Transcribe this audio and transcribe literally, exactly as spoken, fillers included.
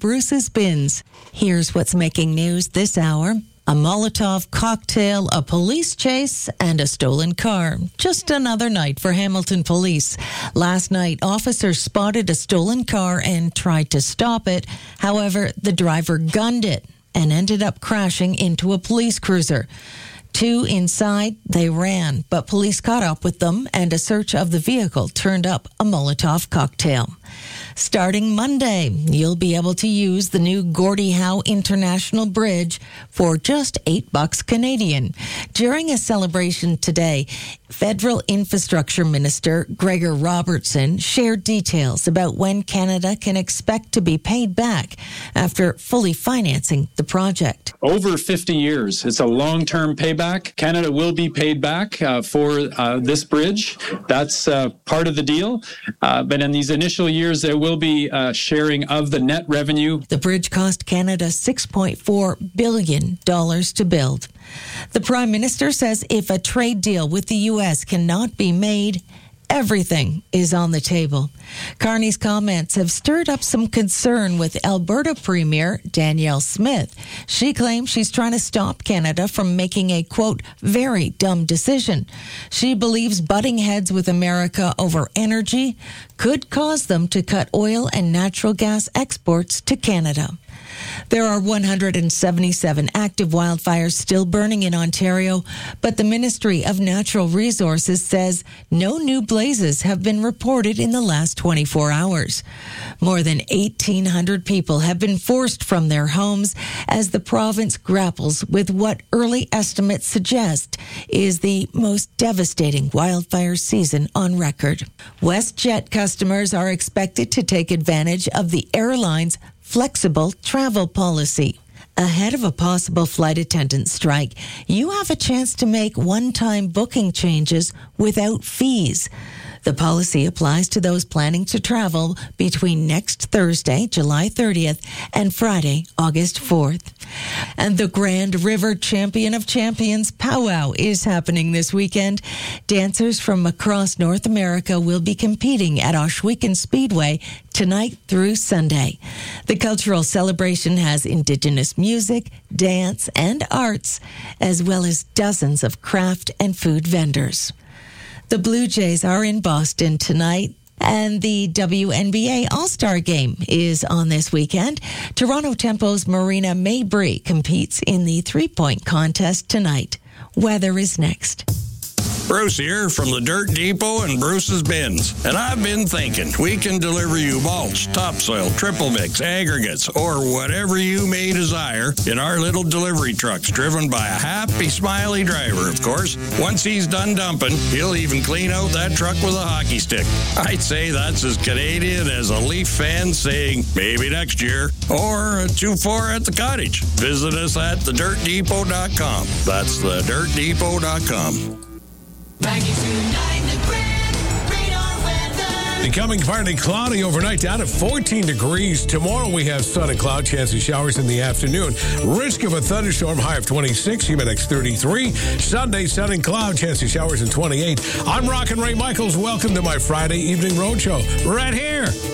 Bruce's Bins. Here's what's making news this hour. A Molotov cocktail, a police chase, and a stolen car. Just another night for Hamilton Police. Last night, officers spotted a stolen car and tried to stop it. However, the driver gunned it and ended up crashing into a police cruiser. Two inside, they ran, but police caught up with them, and a search of the vehicle turned up a Molotov cocktail. Starting Monday, you'll be able to use the new Gordie Howe International Bridge for just eight bucks Canadian. During a celebration today, Federal Infrastructure Minister Gregor Robertson shared details about when Canada can expect to be paid back after fully financing the project. Over fifty years. It's a long-term payback. Canada will be paid back uh, for uh, this bridge. That's uh, part of the deal. Uh, but in these initial years, there will be uh, sharing of the net revenue. The bridge cost Canada six point four billion dollars to build. The Prime Minister says if a trade deal with the U S cannot be made, everything is on the table. Carney's comments have stirred up some concern with Alberta Premier Danielle Smith. She claims she's trying to stop Canada from making a, quote, very dumb decision. She believes butting heads with America over energy could cause them to cut oil and natural gas exports to Canada. There are one hundred seventy-seven active wildfires still burning in Ontario, but the Ministry of Natural Resources says no new blazes have been reported in the last twenty-four hours. More than eighteen hundred people have been forced from their homes as the province grapples with what early estimates suggest is the most devastating wildfire season on record. WestJet customers are expected to take advantage of the airline's flexible travel policy. Ahead of a possible flight attendant strike, you have a chance to make one-time booking changes without fees. The policy applies to those planning to travel between next Thursday, July thirtieth, and Friday, August fourth. And the Grand River Champion of Champions Powwow is happening this weekend. Dancers from across North America will be competing at Ohsweken Speedway tonight through Sunday. The cultural celebration has Indigenous music, dance, and arts, as well as dozens of craft and food vendors. The Blue Jays are in Boston tonight, and the W N B A All-Star Game is on this weekend. Toronto Tempo's Marina Mabrey competes in the three-point contest tonight. Weather is next. Bruce here from the Dirt Depot and Bruce's Bins. And I've been thinking we can deliver you mulch, topsoil, triple mix, aggregates, or whatever you may desire in our little delivery trucks driven by a happy, smiley driver, of course. Once he's done dumping, he'll even clean out that truck with a hockey stick. I'd say that's as Canadian as a Leaf fan saying, maybe next year, or a two four at the cottage. Visit us at the dirt depot dot com. That's the dirt depot dot com. Becoming partly cloudy overnight, down to fourteen degrees. Tomorrow we have sun and cloud, chance of showers in the afternoon. Risk of a thunderstorm, high of twenty-six, humid index thirty-three. Sunday, sun and cloud, chance of showers in twenty-eight. I'm Rockin' Ray Michaels. Welcome to my Friday evening roadshow right here